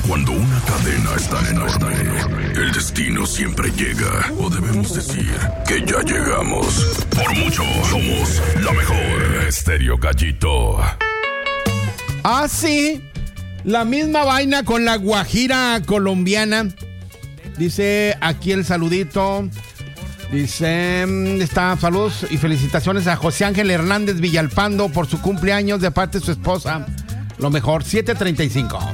Cuando una cadena es tan enorme, el destino siempre llega. O debemos decir que ya llegamos. Por mucho, somos la mejor. Estéreo Gallito. Ah, sí. La misma vaina con la guajira colombiana. Dice aquí el saludito. Dice, saludos y felicitaciones a José Ángel Hernández Villalpando por su cumpleaños de parte de su esposa. Lo mejor, 7:35.